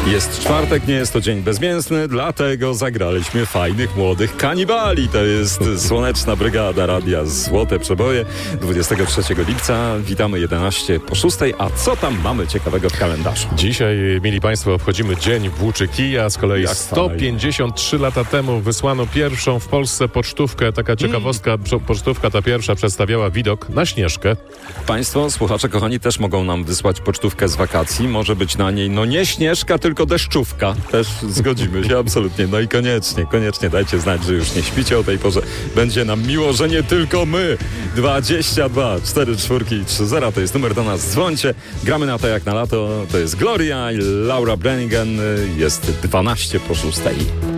Jest czwartek, nie jest to dzień bezmięsny, dlatego zagraliśmy fajnych, młodych kanibali. To jest Słoneczna Brygada Radia Złote Przeboje 23 lipca. Witamy 11 po 6. A co tam mamy ciekawego w kalendarzu? Dzisiaj, mili Państwo, obchodzimy Dzień Włóczy Kija. Z kolei Jak 153 lata temu wysłano pierwszą w Polsce pocztówkę. Taka ciekawostka, pocztówka ta pierwsza przedstawiała widok na Śnieżkę. Państwo, słuchacze kochani, też mogą nam wysłać pocztówkę z wakacji. Może być na niej, no nie Śnieżka, tylko deszczówka. Też zgodzimy się absolutnie. No i koniecznie dajcie znać, że już nie śpicie o tej porze. Będzie nam miło, że nie tylko my. 22 44 30 to jest numer do nas. Dzwońcie. Gramy na to jak na lato. To jest Gloria i Laura Branigan. Jest 12 po 6.